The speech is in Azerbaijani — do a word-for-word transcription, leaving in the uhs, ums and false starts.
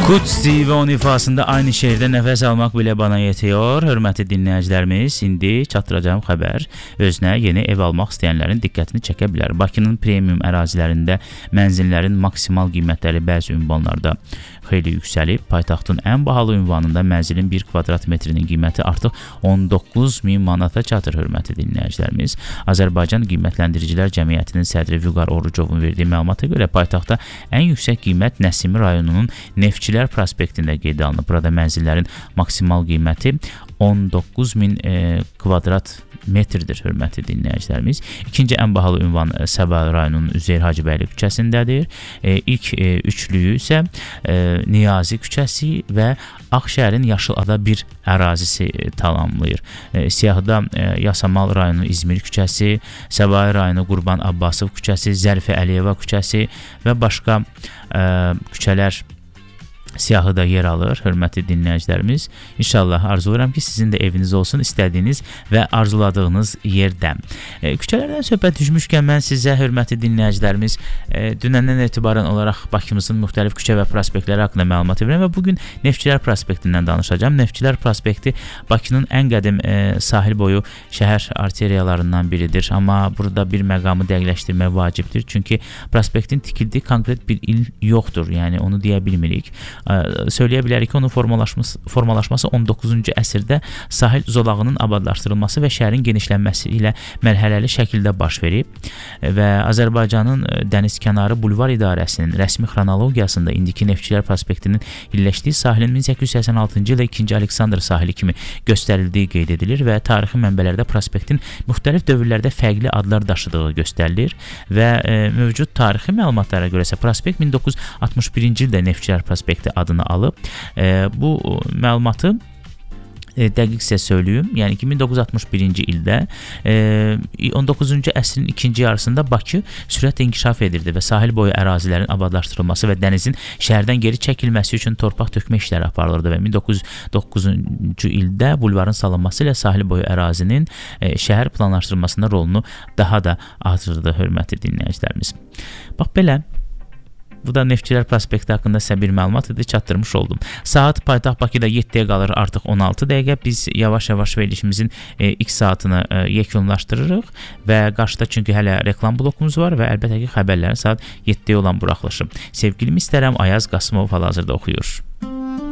Qudsi və onun ifasında aynı şehirdə nəfəs almaq belə bana yetiyor. Hörmətli dinləyicilərimiz, indi çatdıracağım xəbər özünə yeni ev almaq istəyənlərin diqqətini çəkə bilər. Bakının premium ərazilərində mənzillərin maksimal qiymətləri bəzi ünvanlarda xeyli yüksəlib. Paytaxtın ən bahalı ünvanında mənzilin bir kvadrat metrinin qiyməti artıq on doqquz min manata çatır, hörmətli dinləyicilərimiz. Azərbaycan Qiymətləndiricilər Cəmiyyətinin sədri Vüqar Orucovun verdiyi məlumata görə paytaxtda ən yüksək qiymət Nəsimi rayonunun Neftçilər prospektində qeydə alınıb. Burada mənzillərin maksimal qiyməti on doqquz min e, kvadrat metrdir, hörmətli dinləyicilərimiz. İkinci ən bahalı ünvan Səbail rayonunun Üzeyir Hacıbəyli küçəsindədir. E, ilk e, üçlüyü isə e, Niyazi küçəsi və Ağşəhərin Yaşılada bir ərazisi e, tamamlayır. E, siyahıda e, Yasamal rayonu İzmir küçəsi, Səbail rayonu Qurban Abbasov küçəsi, Zərifə Əliyeva küçəsi və başqa e, küçələr siyahıda yer alır, hörmətli dinləyicilərimiz. İnşallah arzulayıram ki, sizin də eviniz olsun, istədiyiniz və arzuladığınız yerdə. E, küçələrdən söhbət düşmüşkən mən sizə, hörmətli dinləyicilərimiz, e, dünəndən etibarən olaraq Bakımızın müxtəlif küçə və prospektləri haqqında məlumat verirəm və bugün Neftçilər prospektindən danışacağım. Neftçilər prospekti Bakının ən qədim e, sahil boyu şəhər arteriyalarından biridir. Amma burada bir məqamı dəqiqləşdirmək vacibdir. Çünki prospektin tikildiyi konkret bir il yoxdur. Yəni onu deyə bilmirik. Söyləyə bilərik ki, onun formalaşması, formalaşması on doqquzuncu əsrdə sahil zolağının abadlaşdırılması və şəhərin genişlənməsi ilə mərhələli şəkildə baş verib və Azərbaycanın dənizkənarı bulvar idarəsinin rəsmi xronologiyasında indiki Neftçilər prospektinin illəşdiyi sahilin min səkkiz yüz səksən altıncı ildə ikinci Aleksandr sahili kimi göstərildiyi qeyd edilir və tarixi mənbələrdə prospektin müxtəlif dövrlərdə fərqli adlar daşıdığı göstərilir və e, mövcud tarixi məlumatlara görə isə prospekt min doqquz yüz altmış birinci ildə Neftçilər prospekti adını alıb. E, bu məlumatı e, dəqiq sizə söyləyim. Yəni ki, min doqquz yüz altmış birinci ildə e, on doqquzuncu əsrin ikinci yarısında Bakı sürətlə inkişaf edirdi və sahil boyu ərazilərin abadlaşdırılması və dənizin şəhərdən geri çəkilməsi üçün torpaq tökmə işləri aparılırdı və min doqquz yüz doqquzuncu ildə bulvarın salınması ilə sahil boyu ərazinin e, şəhər planlaşdırılmasında rolunu daha da artırdı, hörmətli dinləyicilərimiz. Bax belə. Bu da Neftçilər prospekti haqqında sizə bir məlumat idi, çatdırmış oldum. Saat paytaxt Bakıda yeddiyə qalır, artıq on altı dəqiqə. Biz yavaş-yavaş verilişimizin e, ilk saatını e, yekunlaşdırırıq və qarşıda çünki hələ reklam blokumuz var və əlbəttə ki, xəbərlərin saat yeddiyə olan buraxılışı. Sevgilimi istərəm, Ayaz Qasımov hal-hazırda oxuyur.